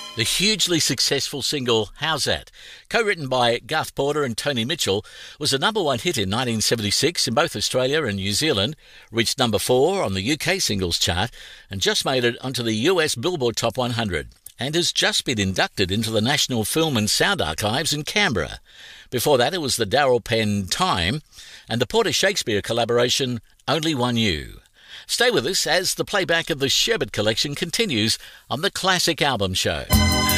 The hugely successful single How's That, co-written by Garth Porter and Tony Mitchell, was a number one hit in 1976 in both Australia and New Zealand, reached number 4 on the UK singles chart, and just made it onto the US Billboard Top 100, and has just been inducted into the National Film and Sound Archives in Canberra. Before that, it was the Daryl Penn Time, and the Porter Shakespeare collaboration Only One You. Stay with us as the playback of the Sherbet Collection continues on the Classic Album Show.